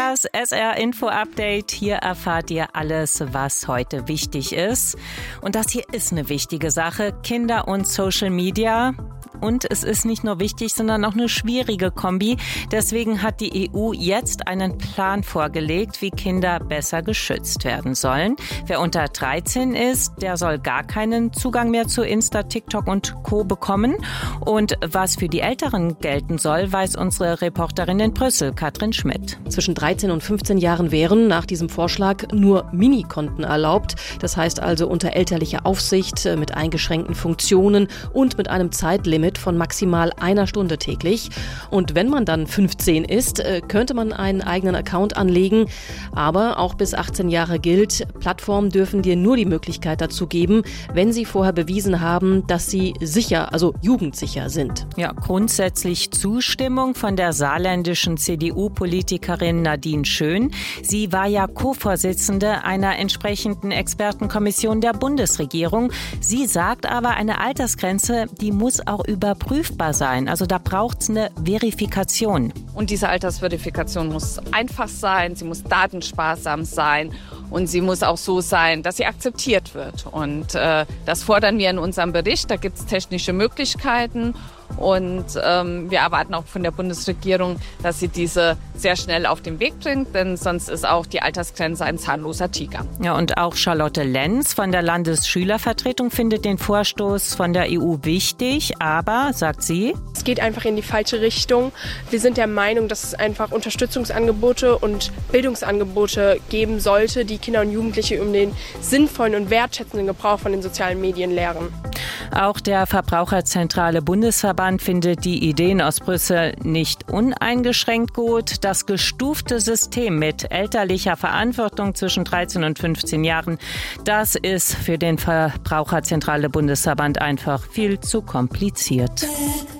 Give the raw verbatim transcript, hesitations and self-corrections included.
Das S R Info Update. Hier erfahrt ihr alles, was heute wichtig ist. Und das hier ist eine wichtige Sache. Kinder und Social Media. Und es ist nicht nur wichtig, sondern auch eine schwierige Kombi. Deswegen hat die E U jetzt einen Plan vorgelegt, wie Kinder besser geschützt werden sollen. Wer unter dreizehn ist, der soll gar keinen Zugang mehr zu Insta, TikTok und Co. bekommen. Und was für die Älteren gelten soll, weiß unsere Reporterin in Brüssel, Katrin Schmidt. Zwischen dreizehn und fünfzehn Jahren wären nach diesem Vorschlag nur Minikonten erlaubt. Das heißt also unter elterlicher Aufsicht, mit eingeschränkten Funktionen und mit einem Zeitlimit von maximal einer Stunde täglich. Und wenn man dann fünfzehn ist, könnte man einen eigenen Account anlegen. Aber auch bis achtzehn Jahre gilt, Plattformen dürfen dir nur die Möglichkeit dazu geben, wenn sie vorher bewiesen haben, dass sie sicher, also jugendsicher sind. Ja, grundsätzlich Zustimmung von der saarländischen C D U-Politikerin Nadine Schön. Sie war ja Co-Vorsitzende einer entsprechenden Expertenkommission der Bundesregierung. Sie sagt aber, eine Altersgrenze, die muss auch überprüfbar sein. Also da braucht es eine Verifikation. Und diese Altersverifikation muss einfach sein, sie muss datensparsam sein und sie muss auch so sein, dass sie akzeptiert wird. Und äh, das fordern wir in unserem Bericht. Da gibt es technische Möglichkeiten. Und ähm, wir erwarten auch von der Bundesregierung, dass sie diese sehr schnell auf den Weg bringt, denn sonst ist auch die Altersgrenze ein zahnloser Tiger. Ja, und auch Charlotte Lenz von der Landesschülervertretung findet den Vorstoß von der E U wichtig, aber, sagt sie, es geht einfach in die falsche Richtung. Wir sind der Meinung, dass es einfach Unterstützungsangebote und Bildungsangebote geben sollte, die Kinder und Jugendliche um den sinnvollen und wertschätzenden Gebrauch von den sozialen Medien lehren. Auch der Verbraucherzentrale Bundesverband findet die Ideen aus Brüssel nicht uneingeschränkt gut. Das gestufte System mit elterlicher Verantwortung zwischen dreizehn und fünfzehn Jahren, das ist für den Verbraucherzentrale Bundesverband einfach viel zu kompliziert.